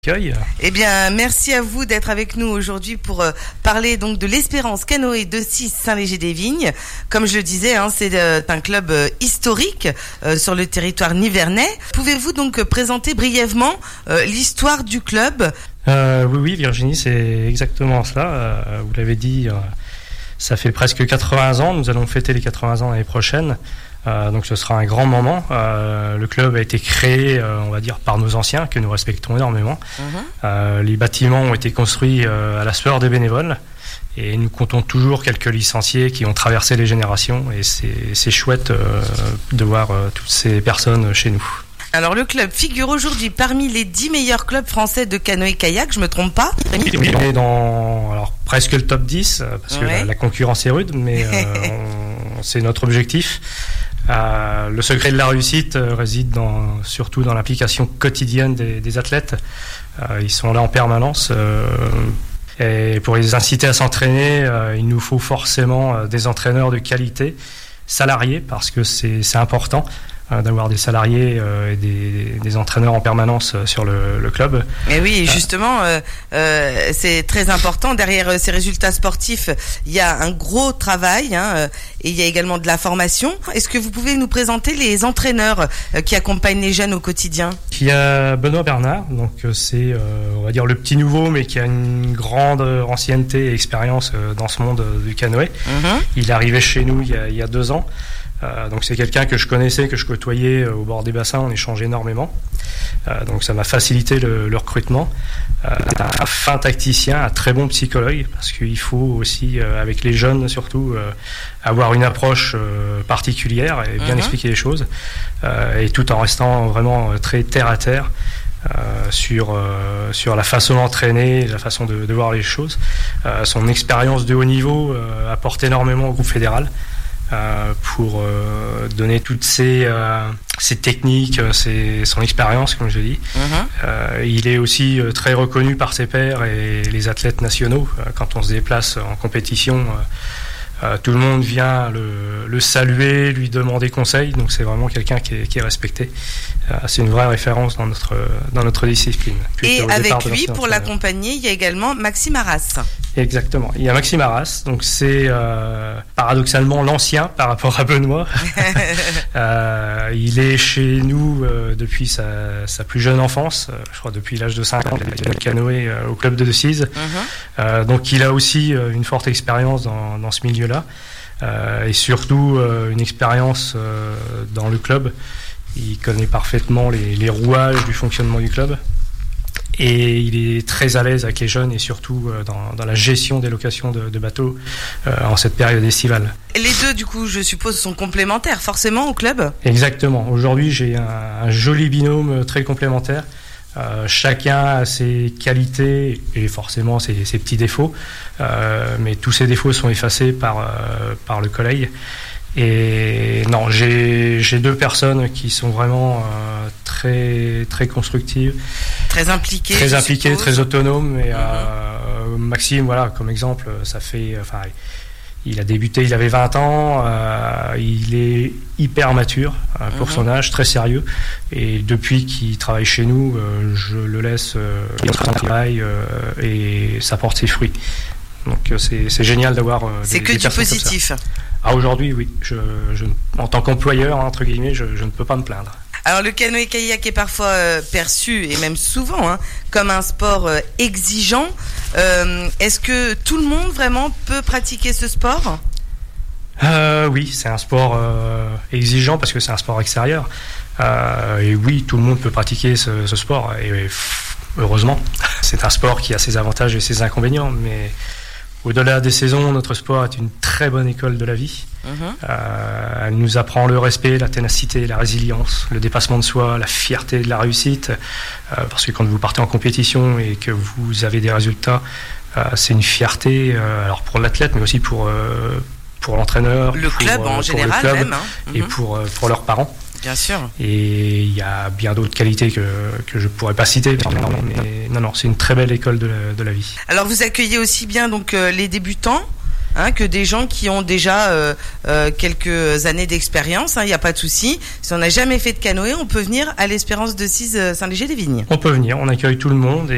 Eh bien, merci à vous d'être avec nous aujourd'hui pour parler donc de l'Espérance Canoë de Decize Saint-Léger-des-Vignes. Comme je le disais, c'est un club historique sur le territoire nivernais. Pouvez-vous donc présenter brièvement l'histoire du club ? Oui, Virginie, c'est exactement cela. Vous l'avez dit, ça fait presque 80 ans. Nous allons fêter les 80 ans l'année prochaine. Donc ce sera un grand moment. Le club a été créé, on va dire, par nos anciens, que nous respectons énormément. Les bâtiments ont été construits à la sueur des bénévoles. Et nous comptons toujours quelques licenciés qui ont traversé les générations. Et c'est chouette de voir toutes ces personnes chez nous. Alors le club figure aujourd'hui parmi les 10 meilleurs clubs français de canoë-kayak, je me trompe pas ? Oui, on est dans presque le top 10, parce que la concurrence est rude, mais c'est notre objectif. Le secret de la réussite réside surtout dans l'implication quotidienne des athlètes. Ils sont là en permanence. Et pour les inciter à s'entraîner, il nous faut forcément des entraîneurs de qualité, salariés, parce que c'est important d'avoir des salariés et des entraîneurs en permanence sur le club. Et oui, justement, c'est très important. Derrière ces résultats sportifs, il y a un gros travail et il y a également de la formation. Est-ce que vous pouvez nous présenter les entraîneurs qui accompagnent les jeunes au quotidien ? Il y a Benoît Bernard, donc c'est on va dire le petit nouveau, mais qui a une grande ancienneté et expérience dans ce monde du canoë. Il est arrivé chez nous il y a 2 ans. Donc c'est quelqu'un que je connaissais, que je côtoyais au bord des bassins, on échangeait énormément. Donc ça m'a facilité le recrutement. Un fin tacticien, un très bon psychologue, parce qu'il faut aussi, avec les jeunes surtout, avoir une approche particulière et bien expliquer les choses, et tout en restant vraiment très terre à terre sur la façon d'entraîner, la façon de voir les choses. Son expérience de haut niveau apporte énormément au groupe fédéral. Pour donner toutes ces techniques, son expérience, comme je dis. Il est aussi très reconnu par ses pairs et les athlètes nationaux. Quand on se déplace en compétition, tout le monde vient le saluer, lui demander conseil. Donc c'est vraiment quelqu'un qui est respecté. C'est une vraie référence dans notre discipline. Et avec lui, pour l'accompagner, il y a également Maxime Arras. Exactement. Il y a Maxime Arras, donc c'est paradoxalement l'ancien par rapport à Benoît. Il est chez nous depuis sa plus jeune enfance, je crois depuis l'âge de 5 ans, il a le canoë au club de Decize. Donc il a aussi une forte expérience dans ce milieu-là, et surtout une expérience dans le club. Il connaît parfaitement les rouages du fonctionnement du club. Et il est très à l'aise avec les jeunes et surtout dans la gestion des locations de bateaux en cette période estivale. Et les deux, du coup, je suppose, sont complémentaires forcément au club ? Exactement. Aujourd'hui, j'ai un joli binôme très complémentaire. Chacun a ses qualités et forcément ses petits défauts, mais tous ces défauts sont effacés par le collègue. Et non, j'ai 2 personnes qui sont vraiment très très constructives, très impliquées, très autonomes. Et Maxime, voilà, comme exemple, il a débuté, il avait 20 ans, il est hyper mature pour son âge, très sérieux. Et depuis qu'il travaille chez nous, je le laisse son travail et ça porte ses fruits. Donc c'est génial d'avoir c'est que du positif. Aujourd'hui, oui. En tant qu'employeur, entre guillemets, je ne peux pas me plaindre. Alors le canoë-kayak est parfois perçu, et même souvent, comme un sport exigeant. Est-ce que tout le monde vraiment peut pratiquer ce sport ? Oui, c'est un sport exigeant parce que c'est un sport extérieur. Et oui, tout le monde peut pratiquer ce sport. Et heureusement, c'est un sport qui a ses avantages et ses inconvénients, mais au-delà des saisons, notre sport est une très bonne école de la vie. Elle nous apprend le respect, la ténacité, la résilience, le dépassement de soi, la fierté de la réussite. Parce que quand vous partez en compétition et que vous avez des résultats, c'est une fierté, alors pour l'athlète, mais aussi pour l'entraîneur, le club en général, club, même. Et pour leurs parents. Bien sûr. Et il y a bien d'autres qualités que je pourrais pas citer, mais non, c'est une très belle école de la vie. Alors vous accueillez aussi bien donc les débutants que des gens qui ont déjà quelques années d'expérience, il n'y a pas de souci. Si on n'a jamais fait de canoë, on peut venir à l'Espérance de Decize Saint-Léger-des-Vignes. On peut venir, on accueille tout le monde.